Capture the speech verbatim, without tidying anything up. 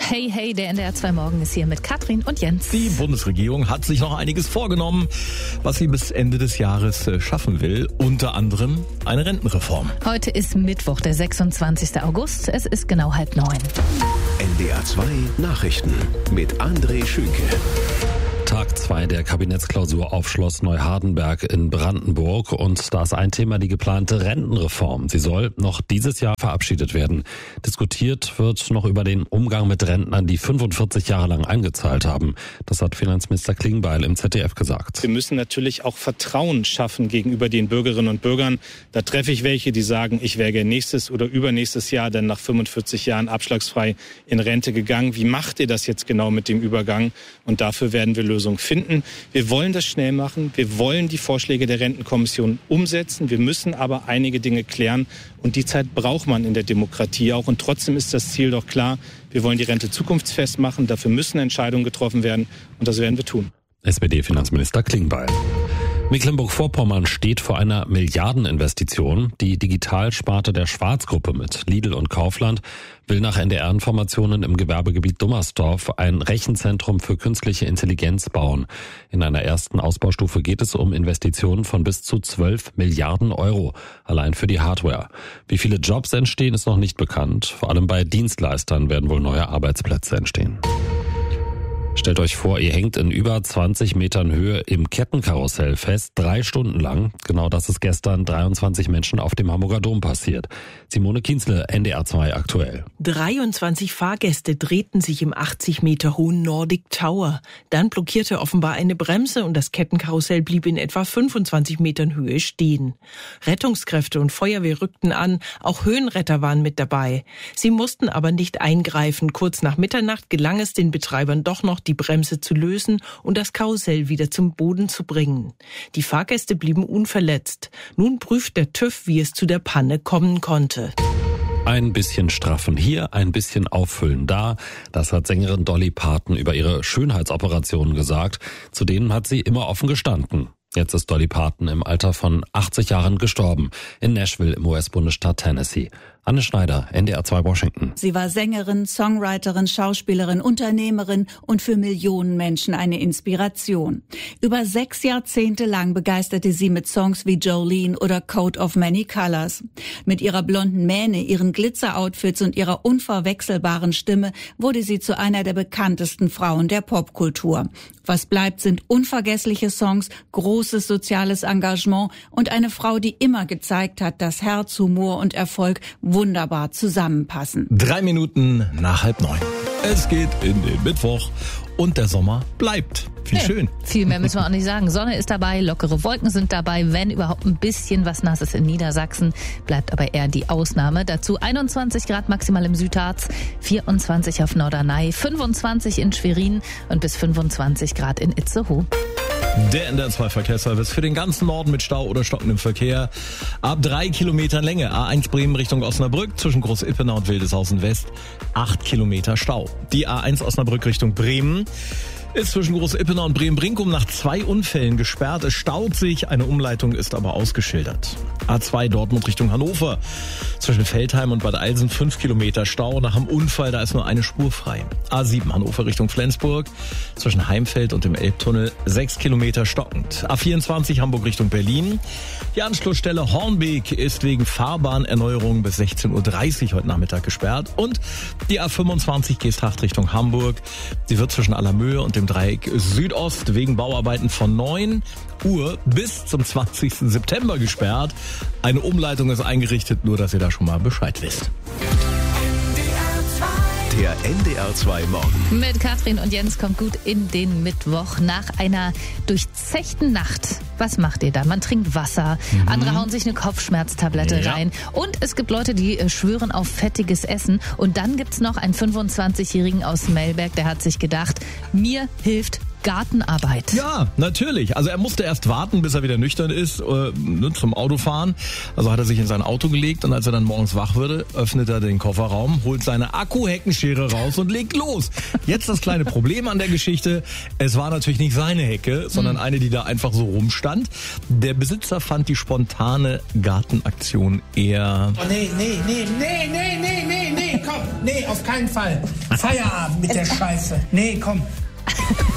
Hey, hey, der N D R zwei Morgen ist hier mit Katrin und Jens. Die Bundesregierung hat sich noch einiges vorgenommen, was sie bis Ende des Jahres schaffen will. Unter anderem eine Rentenreform. Heute ist Mittwoch, der sechsundzwanzigster August. Es ist genau halb neun. N D R zwei Nachrichten mit André Schünke. Tag zwei der Kabinettsklausur auf Schloss Neuhardenberg in Brandenburg. Und da ist ein Thema die geplante Rentenreform. Sie soll noch dieses Jahr verabschiedet werden. Diskutiert wird noch über den Umgang mit Rentnern, die fünfundvierzig Jahre lang eingezahlt haben. Das hat Finanzminister Klingbeil im Z D F gesagt. Wir müssen natürlich auch Vertrauen schaffen gegenüber den Bürgerinnen und Bürgern. Da treffe ich welche, die sagen, ich wäre nächstes oder übernächstes Jahr dann nach fünfundvierzig Jahren abschlagsfrei in Rente gegangen. Wie macht ihr das jetzt genau mit dem Übergang? Und dafür werden wir Lösungen finden. Wir wollen das schnell machen. Wir wollen die Vorschläge der Rentenkommission umsetzen. Wir müssen aber einige Dinge klären. Und die Zeit braucht man in der Demokratie auch. Und trotzdem ist das Ziel doch klar. Wir wollen die Rente zukunftsfest machen. Dafür müssen Entscheidungen getroffen werden. Und das werden wir tun. S P D-Finanzminister Klingbeil. Mecklenburg-Vorpommern steht vor einer Milliardeninvestition. Die Digitalsparte der Schwarz-Gruppe mit Lidl und Kaufland will nach N D R-Informationen im Gewerbegebiet Dummersdorf ein Rechenzentrum für künstliche Intelligenz bauen. In einer ersten Ausbaustufe geht es um Investitionen von bis zu zwölf Milliarden Euro, allein für die Hardware. Wie viele Jobs entstehen, ist noch nicht bekannt. Vor allem bei Dienstleistern werden wohl neue Arbeitsplätze entstehen. Stellt euch vor, ihr hängt in über zwanzig Metern Höhe im Kettenkarussell fest, drei Stunden lang. Genau das ist gestern dreiundzwanzig Menschen auf dem Hamburger Dom passiert. Simone Kienzle, N D R zwei aktuell. dreiundzwanzig Fahrgäste drehten sich im achtzig Meter hohen Nordic Tower. Dann blockierte offenbar eine Bremse und das Kettenkarussell blieb in etwa fünfundzwanzig Metern Höhe stehen. Rettungskräfte und Feuerwehr rückten an, auch Höhenretter waren mit dabei. Sie mussten aber nicht eingreifen. Kurz nach Mitternacht gelang es den Betreibern doch noch, die Bremse zu lösen und das Karussell wieder zum Boden zu bringen. Die Fahrgäste blieben unverletzt. Nun prüft der TÜV, wie es zu der Panne kommen konnte. Ein bisschen straffen hier, ein bisschen auffüllen da. Das hat Sängerin Dolly Parton über ihre Schönheitsoperationen gesagt. Zu denen hat sie immer offen gestanden. Jetzt ist Dolly Parton im Alter von achtzig Jahren gestorben, in Nashville im U S-Bundesstaat Tennessee. Anne Schneider, N D R zwei Washington. Sie war Sängerin, Songwriterin, Schauspielerin, Unternehmerin und für Millionen Menschen eine Inspiration. Über sechs Jahrzehnte lang begeisterte sie mit Songs wie Jolene oder Coat of Many Colors. Mit ihrer blonden Mähne, ihren Glitzer-Outfits und ihrer unverwechselbaren Stimme wurde sie zu einer der bekanntesten Frauen der Popkultur. Was bleibt, sind unvergessliche Songs, großes soziales Engagement und eine Frau, die immer gezeigt hat, dass Herz, Humor und Erfolg wunderbar zusammenpassen. Drei Minuten nach halb neun. Es geht in den Mittwoch und der Sommer bleibt. Wie ja, schön. Viel mehr müssen wir auch nicht sagen. Sonne ist dabei, lockere Wolken sind dabei. Wenn überhaupt ein bisschen was Nasses in Niedersachsen, bleibt aber eher die Ausnahme. Dazu einundzwanzig Grad maximal im Südharz, vierundzwanzig auf Norderney, fünfundzwanzig in Schwerin und bis fünfundzwanzig Grad in Itzehoe. Der N D R zwei Verkehrsservice für den ganzen Norden mit Stau oder stockendem Verkehr. Ab drei Kilometern Länge. A eins Bremen Richtung Osnabrück zwischen Groß-Ippenau und Wildeshausen West. Acht Kilometer Stau. Die A eins Osnabrück Richtung Bremen ist zwischen Groß-Ippenau und Bremen-Brinkum nach zwei Unfällen gesperrt. Es staut sich, eine Umleitung ist aber ausgeschildert. A zwei Dortmund Richtung Hannover. Zwischen Veltheim und Bad Eilsen fünf Kilometer Stau. Nach einem Unfall, da ist nur eine Spur frei. A sieben Hannover Richtung Flensburg. Zwischen Heimfeld und dem Elbtunnel sechs Kilometer stockend. A vierundzwanzig Hamburg Richtung Berlin. Die Anschlussstelle Hornbeek ist wegen Fahrbahnerneuerung bis sechzehn Uhr dreißig heute Nachmittag gesperrt. Und die A fünfundzwanzig Geesthacht Richtung Hamburg. Sie wird zwischen Allermöhe und dem Dreieck Südost wegen Bauarbeiten von neun Uhr bis zum zwanzigsten September gesperrt. Eine Umleitung ist eingerichtet, nur dass ihr da schon mal Bescheid wisst. Der N D R zwei Morgen. Mit Katrin und Jens kommt gut in den Mittwoch nach einer durchzechten Nacht. Was macht ihr da? Man trinkt Wasser, mhm. andere hauen sich eine Kopfschmerztablette ja. rein und es gibt Leute, die schwören auf fettiges Essen. Und dann gibt's noch einen fünfundzwanzigjährigen aus Melberg, der hat sich gedacht, mir hilft Gartenarbeit. Ja, natürlich. Also er musste erst warten, bis er wieder nüchtern ist, äh, ne, zum Autofahren. Also hat er sich in sein Auto gelegt und als er dann morgens wach würde, öffnet er den Kofferraum, holt seine Akkuheckenschere raus und legt los. Jetzt das kleine Problem an der Geschichte. Es war natürlich nicht seine Hecke, sondern mhm. eine, die da einfach so rumstand. Der Besitzer fand die spontane Gartenaktion eher... Oh nee, nee, nee, nee, nee, nee, nee, nee, komm. nee, auf keinen Fall. Feierabend mit der Scheiße. Nee, komm.